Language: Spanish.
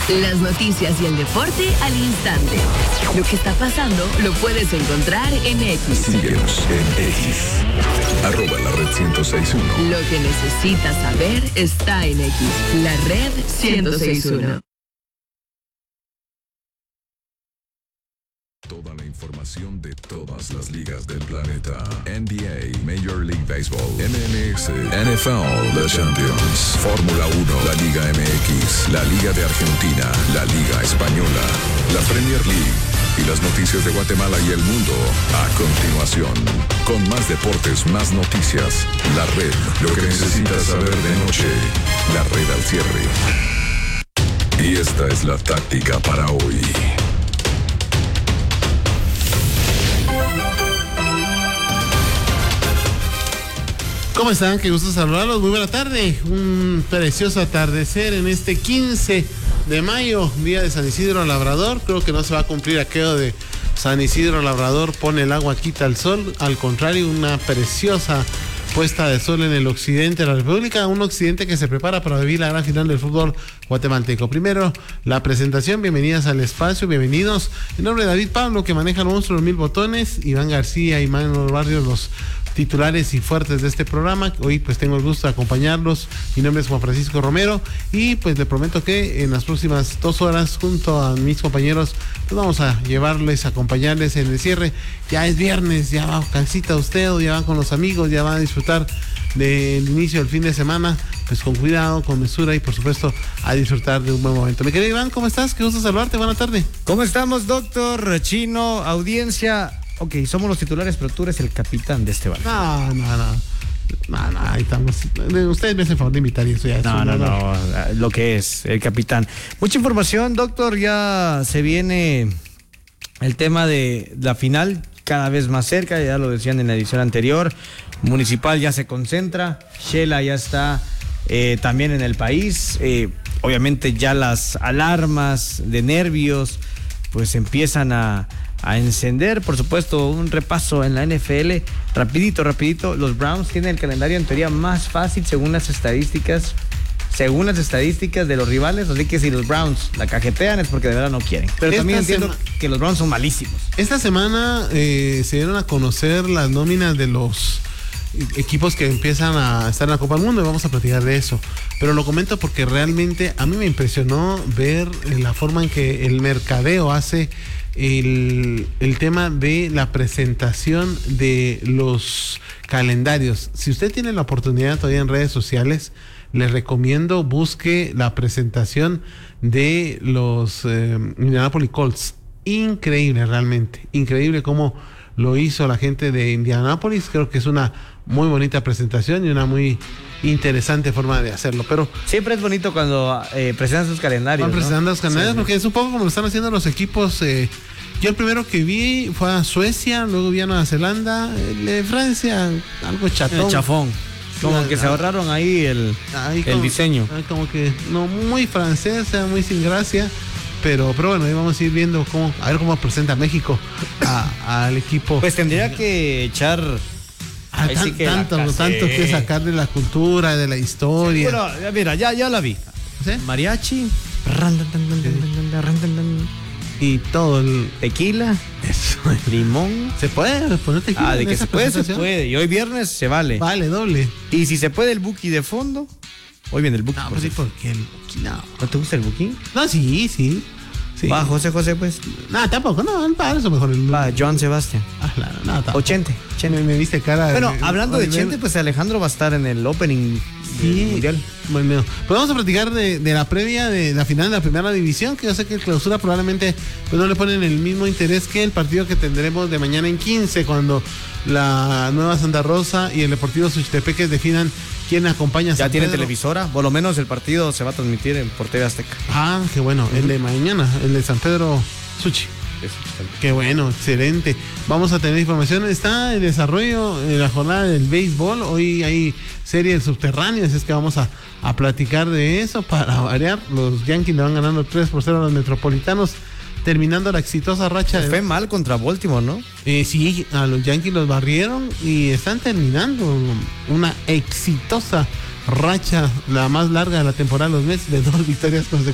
Las noticias y el deporte al instante. Lo que está pasando lo puedes encontrar en X. Síguenos en X. @la red 106.1. Lo que necesitas saber está en X. La red 106.1. Toda la información de todas las ligas del planeta. NBA, Major League Baseball, MLX, NFL, The Champions, Fórmula 1, la Liga MX, la Liga de Argentina, la Liga Española, la Premier League y las noticias de Guatemala y el mundo. A continuación, con más deportes, más noticias. La red, lo que necesitas saber de noche. La red al cierre. Y esta es la táctica para hoy. ¿Cómo están? Qué gusto saludarlos. Muy buena tarde. Un precioso atardecer en este 15 de mayo, día de San Isidro Labrador. Creo que no se va a cumplir aquello de San Isidro Labrador pone el agua, quita el sol. Al contrario, una preciosa puesta de sol en el occidente de la República, un occidente que se prepara para vivir la gran final del fútbol guatemalteco. Primero, la presentación, bienvenidas al espacio, bienvenidos. En nombre de David Pablo, que maneja el monstruo de 1000 botones, Iván García y Manuel Barrios, los titulares y fuertes de este programa. Hoy pues tengo el gusto de acompañarlos. Mi nombre es Juan Francisco Romero y pues le prometo que en las próximas 2 horas junto a mis compañeros pues vamos a llevarles, acompañarles en el cierre. Ya es viernes, ya va cansita usted, ya va con los amigos, ya va a disfrutar del inicio del fin de semana, pues con cuidado, con mesura y por supuesto a disfrutar de un buen momento. Mi querido Iván, ¿cómo estás? Qué gusto saludarte, buena tarde. ¿Cómo estamos, doctor Chino, audiencia? Ok, somos los titulares, pero tú eres el capitán de este barco. No, ahí estamos. Ustedes me hacen favor de invitar y eso ya es No, lo que es, el capitán. Mucha información, doctor, ya se viene el tema de la final cada vez más cerca, ya lo decían en la edición anterior. Municipal ya se concentra, Shela ya está también en el país. Obviamente ya las alarmas de nervios pues empiezan a encender. Por supuesto, un repaso en la NFL, rapidito. Los Browns tienen el calendario en teoría más fácil según las estadísticas de los rivales, así que si los Browns la cajetean es porque de verdad no quieren. Pero también entiendo que los Browns son malísimos. Esta semana se dieron a conocer las nóminas de los equipos que empiezan a estar en la Copa del Mundo y vamos a platicar de eso. Pero lo comento porque realmente a mí me impresionó ver la forma en que el mercadeo hace el tema de la presentación de los calendarios. Si usted tiene la oportunidad todavía en redes sociales, les recomiendo busque la presentación de los Indianapolis Colts. Increíble, realmente. Increíble cómo lo hizo la gente de Indianapolis. Creo que es una muy bonita presentación y una muy interesante forma de hacerlo. Pero siempre es bonito cuando presentan sus calendarios. Van presentando los calendarios, sí. Porque es un poco como lo están haciendo los equipos. Yo el primero que vi fue a Suecia, luego vi a Nueva Zelanda, Francia, algo chatón. Chafón. Como que se ahorraron ahí el diseño. Como que no muy francés, muy sin gracia. Pero bueno, ahí vamos a ir viendo a ver cómo presenta México al equipo. Pues tendría que echar tanto que sacar de la cultura, de la historia. Sí, bueno, mira, ya la vi. ¿Sí? Mariachi. Y todo el tequila, eso, limón. ¿Se puede poner tequila? De que se puede. Y hoy viernes se vale. Vale, doble. Y si se puede el buki de fondo, hoy viene el buki. No, pues sí, porque el buki no. ¿No te gusta el buki? No, sí. Va, José, pues. No, tampoco, no, para eso mejor. Va, Joan Sebastián. Claro, no, tampoco. 80. Me viste cara. Bueno, hablando de Chente, pues Alejandro va a estar en el opening mundial. Bueno, pues vamos a platicar de la previa de la final de la primera división, que yo sé que el Clausura probablemente pues no le ponen el mismo interés que el partido que tendremos de mañana en 15, cuando la Nueva Santa Rosa y el Deportivo Suchitepeques definan quién acompaña a ya San tiene Pedro. Televisora, por lo menos el partido se va a transmitir por TV Azteca. Qué bueno, el de mañana, el de San Pedro Suchi. Qué bueno, excelente. Vamos a tener información. Está en desarrollo en la jornada del béisbol. Hoy hay series subterráneas, es que vamos a platicar de eso para variar. Los Yankees le van ganando 3-0 a los Metropolitanos, terminando la exitosa racha. Fue mal contra Baltimore, ¿no? Sí, a los Yankees los barrieron y están terminando una exitosa racha, la más larga de la temporada de los Mets, de 2 victorias consecutivas.